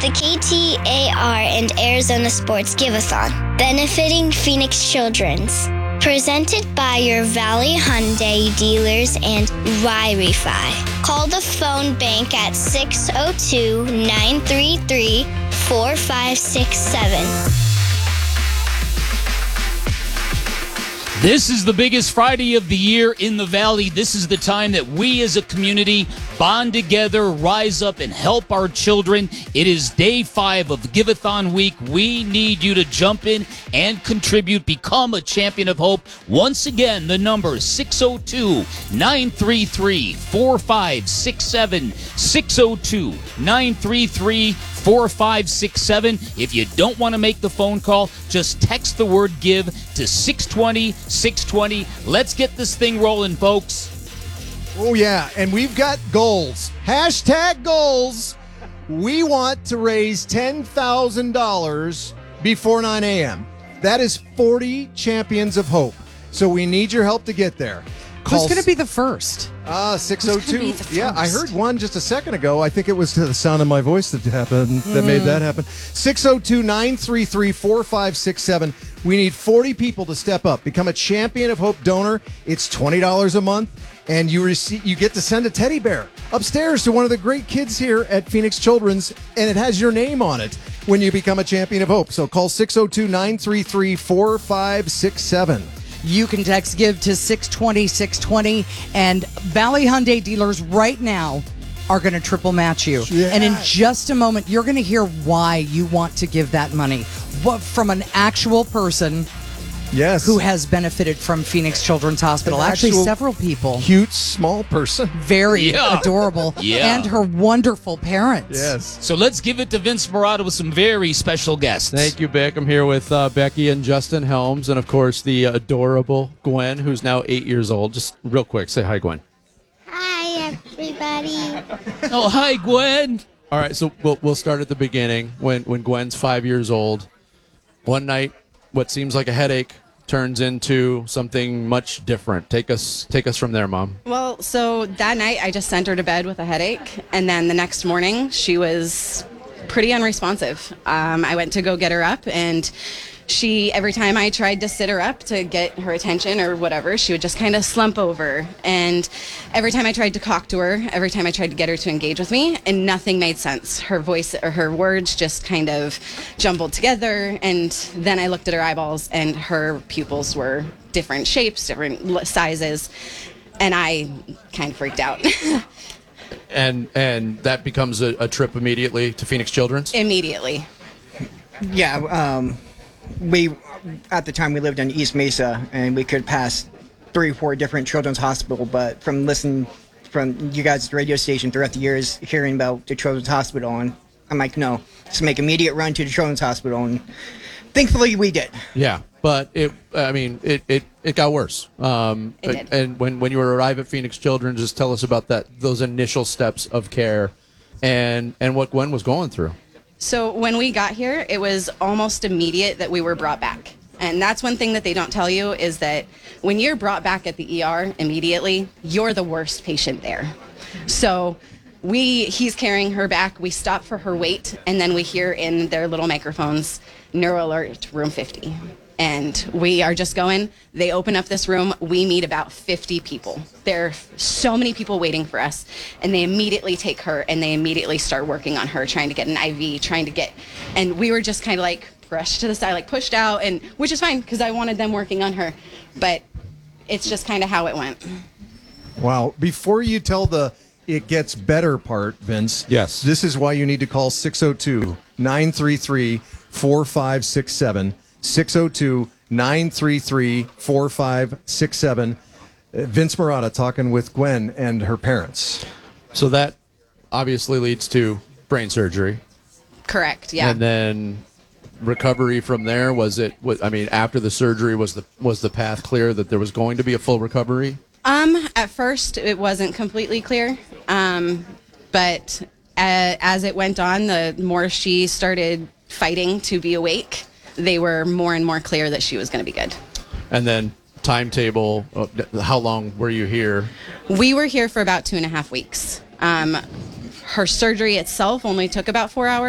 the KTAR and Arizona Sports Give-A-thon, benefiting Phoenix Children's. Presented by your Valley Hyundai dealers and Wi-Fi. Call the phone bank at 602-933-4567. This is the biggest Friday of the year in the Valley. This is the time that we as a community bond together, rise up, and help our children. It is day 5 of Give-A-thon week. We need you to jump in and contribute. Become a champion of hope. Once again, the number is 602-933-4567. 602-933-4567. If you don't want to make the phone call, just text the word GIVE to 620-620. Let's get this thing rolling, folks. Oh, yeah, and we've got goals. Hashtag goals. We want to raise $10,000 before 9 a.m. That is 40 Champions of Hope. So we need your help to get there. Who's going to be the first? 602. Yeah, I heard one just a second ago. I think it was to the sound of my voice that happened, that made that happen. 602-933-4567. We need 40 people to step up. Become a Champion of Hope donor. It's $20 a month, and you get to send a teddy bear upstairs to one of the great kids here at Phoenix Children's, and it has your name on it when you become a Champion of Hope. So call 602-933-4567. You can text GIVE to 620-620, and Valley Hyundai dealers right now are going to triple match you. Yeah. And in just a moment, you're going to hear why you want to give that money. What, from an actual person Yes. who has benefited from Phoenix Children's Hospital. Actually, several people. Cute, small person. Very adorable. Yeah. And her wonderful parents. Yes. So let's give it to Vince Morata with some very special guests. Thank you, Vic. I'm here with Becky and Justin Helms, and of course the adorable Gwen, who's now 8 years old. Just real quick, say hi, Gwen. Hi, everybody. Oh, hi, Gwen. All right, so we'll start at the beginning. When Gwen's 5 years old, one night, what seems like a headache turns into something much different. Take us from there, Mom. Well, so that night I just sent her to bed with a headache, and then the next morning she was pretty unresponsive. I went to go get her up, and every time I tried to sit her up to get her attention or whatever, she would just kind of slump over. And every time I tried to talk to her, every time I tried to get her to engage with me, and nothing made sense. Her voice or her words just kind of jumbled together. And then I looked at her eyeballs, and her pupils were different shapes, different sizes. And I kind of freaked out. And that becomes a trip immediately to Phoenix Children's? Immediately. Yeah, at the time we lived in East Mesa, and we could pass 3 or 4 different children's hospital, but from listening from you guys' radio station throughout the years, hearing about the children's hospital, and I'm like, no, let's make immediate run to the children's hospital, and thankfully we did. Yeah, but it got worse. It did. And when you arrive at Phoenix Children's, just tell us about those initial steps of care and what Gwen was going through. So when we got here, it was almost immediate that we were brought back. And that's one thing that they don't tell you, is that when you're brought back at the ER immediately, you're the worst patient there. So he's carrying her back. We stop for her weight, and then we hear in their little microphones, Neuro Alert, room 50. And we are just going. They open up this room. We meet about 50 people. There are so many people waiting for us. And they immediately take her, and they immediately start working on her, trying to get an IV, and we were just kind of like brushed to the side, like pushed out, and which is fine because I wanted them working on her. But it's just kind of how it went. Wow. Before you tell the it gets better part, Vince. Yes. This is why you need to call 602-933-4567. 602-933-4567. Vince Morata talking with Gwen and her parents. So that obviously leads to brain surgery. Correct, yeah. And then recovery from there, after the surgery, was the path clear that there was going to be a full recovery? At first it wasn't completely clear. But as it went on, the more she started fighting to be awake, they were more and more clear that she was going to be good. And then timetable, how long were you here? We were here for about 2.5 weeks. Her surgery itself only took about 4 hours.